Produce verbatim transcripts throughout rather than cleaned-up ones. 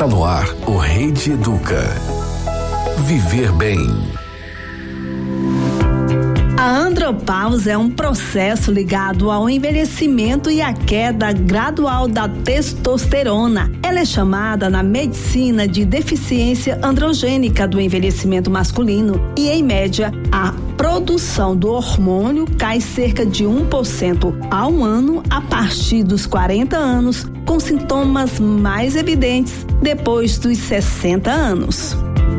Está no ar o Rede Educa. Viver bem. A andropausa é um processo ligado ao envelhecimento e à queda gradual da testosterona. Ela é chamada na medicina de deficiência androgênica do envelhecimento masculino e, em média, a produção do hormônio cai cerca de um por cento ao ano a partir dos quarenta anos, com sintomas mais evidentes depois dos sessenta anos.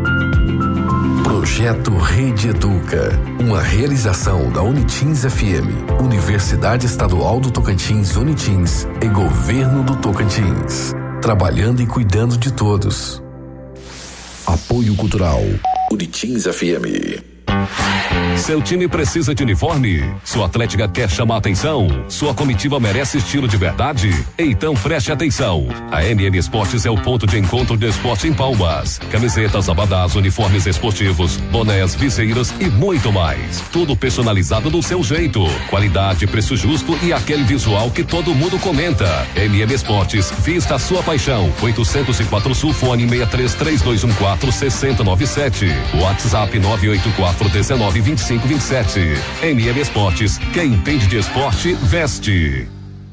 Projeto Rede Educa, uma realização da Unitins F M, Universidade Estadual do Tocantins Unitins e Governo do Tocantins. Trabalhando e cuidando de todos. Apoio Cultural Unitins F M. Seu time precisa de uniforme? Sua Atlética quer chamar atenção? Sua comitiva merece estilo de verdade? Então preste atenção. A M M Esportes é o ponto de encontro do esporte em Palmas. Camisetas, abadás, uniformes esportivos, bonés, viseiras e muito mais. Tudo personalizado do seu jeito. Qualidade, preço justo e aquele visual que todo mundo comenta. M M Esportes, vista a sua paixão. oitocentos e quatro Sul, fone seis três três dois um quatro seis zero nove sete. WhatsApp nove oito quatro um nove dois cinco dois sete. M M Esportes, quem entende de esporte, veste.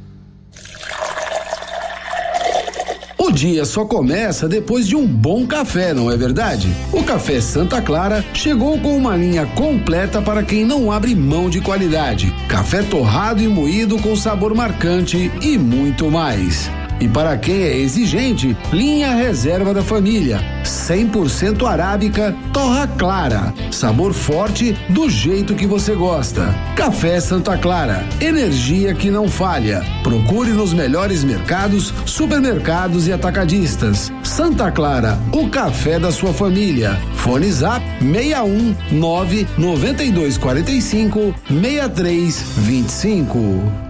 O dia só começa depois de um bom café, não é verdade? O Café Santa Clara chegou com uma linha completa para quem não abre mão de qualidade. Café torrado e moído com sabor marcante e muito mais. E para quem é exigente, linha reserva da família, cem por cento arábica, torra clara, sabor forte do jeito que você gosta. Café Santa Clara, energia que não falha. Procure nos melhores mercados, supermercados e atacadistas. Santa Clara, o café da sua família. Fone Zap seis um nove nove dois quatro cinco seis três dois cinco.